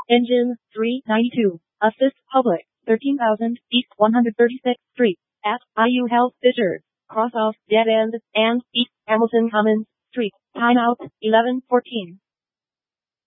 Engine 392. Assist public. 13,000 East 136th Street. At IU Health Fishers. Cross off dead end and East Hamilton Commons Street. Timeout 11:14.